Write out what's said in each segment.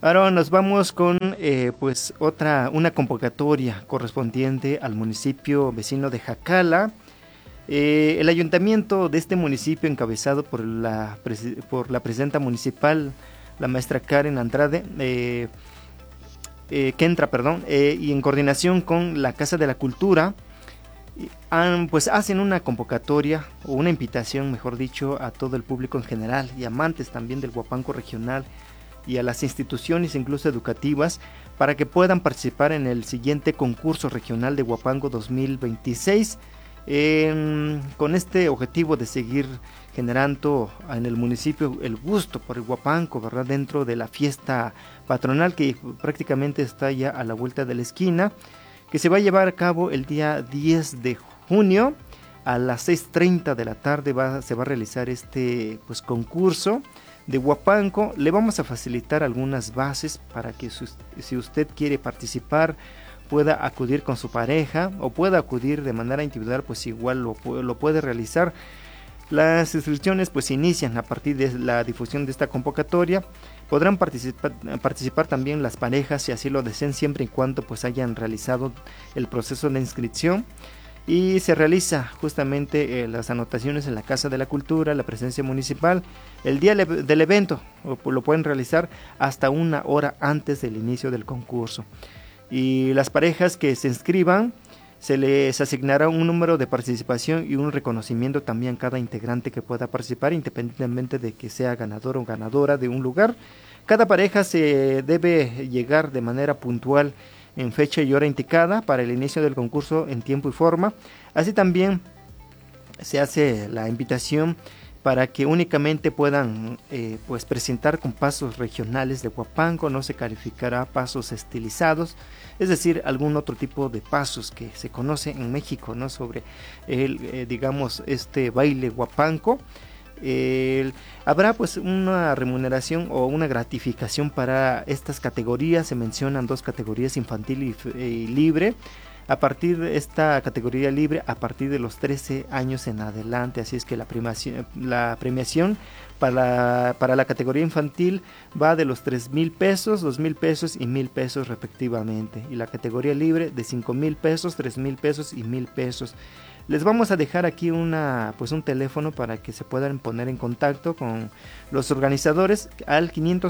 Ahora nos vamos con pues una convocatoria correspondiente al municipio vecino de Jacala. El ayuntamiento de este municipio, encabezado por la presidenta municipal, la maestra Karen Andrade, Kentra, perdón, y en coordinación con la Casa de la Cultura, pues hacen una convocatoria o una invitación, mejor dicho, a todo el público en general y amantes también del Huapanco regional y a las instituciones incluso educativas para que puedan participar en el siguiente concurso regional de Huapango 2026, con este objetivo de seguir generando en el municipio el gusto por el Huapanco, ¿verdad? Dentro de la fiesta patronal que prácticamente está ya a la vuelta de la esquina, que se va a llevar a cabo el día 10 de junio a las 6:30 de la tarde. Se va a realizar este pues concurso de Huapanco. Le vamos a facilitar algunas bases para que si usted quiere participar pueda acudir con su pareja o pueda acudir de manera individual, pues igual lo puede realizar. Las inscripciones pues inician a partir de la difusión de esta convocatoria. Podrán participar también las parejas si así lo deseen, siempre y cuando pues hayan realizado el proceso de inscripción. Y se realiza justamente las anotaciones en la Casa de la Cultura, la presencia municipal. El día del evento lo pueden realizar hasta una hora antes del inicio del concurso. Y las parejas que se inscriban, se les asignará un número de participación y un reconocimiento también a cada integrante que pueda participar, independientemente de que sea ganador o ganadora de un lugar. Cada pareja se debe llegar de manera puntual en fecha y hora indicada para el inicio del concurso en tiempo y forma. Así también se hace la invitación para que únicamente puedan pues presentar con pasos regionales de Huapanco. No se calificará pasos estilizados, es decir, algún otro tipo de pasos que se conoce en México, ¿no? Sobre digamos este baile Huapanco. Habrá pues una remuneración o una gratificación para estas categorías. Se mencionan dos categorías, infantil y libre. A partir de esta categoría libre, a partir de los 13 años en adelante, así es que la premiación para la categoría infantil va de los 3,000 pesos, 2,000 pesos y 1,000 pesos respectivamente, y la categoría libre de 5,000 pesos, 3,000 pesos y 1,000 pesos. Les vamos a dejar aquí un teléfono para que se puedan poner en contacto con los organizadores al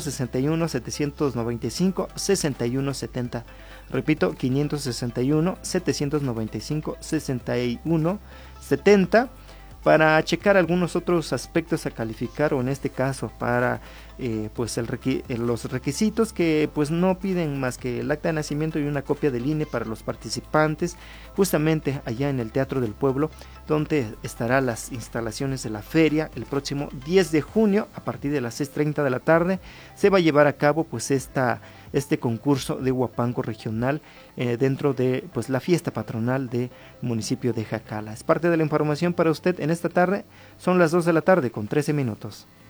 561-795-6170. Repito, 561-795-6170 para checar algunos otros aspectos a calificar, o en este caso para los requisitos, que pues no piden más que el acta de nacimiento y una copia del INE para los participantes, justamente allá en el Teatro del Pueblo, donde estarán las instalaciones de la feria. El próximo 10 de junio a partir de las 6:30 de la tarde se va a llevar a cabo pues este concurso de Huapanco regional dentro de pues la fiesta patronal del municipio de Jacala. Es parte de la información para usted en esta tarde. Son las 2 de la tarde con 13 minutos.